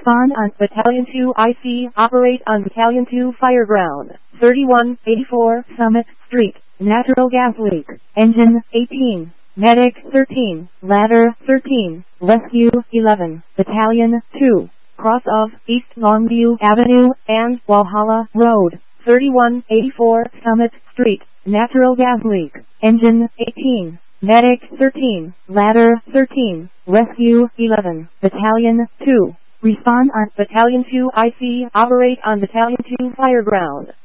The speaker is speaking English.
Respond on Battalion 2 IC. Operate on Battalion 2 Fireground. 3184 Summit Street. Natural gas leak. Engine 18. Medic 13. Ladder 13. Rescue 11. Battalion 2. Cross of East Longview Avenue and Walhalla Road. 3184 Summit Street. Natural gas leak. Engine 18. Medic 13. Ladder 13. Rescue 11. Battalion 2. Respond on Battalion 2 IC. Operate on Battalion 2 Fireground.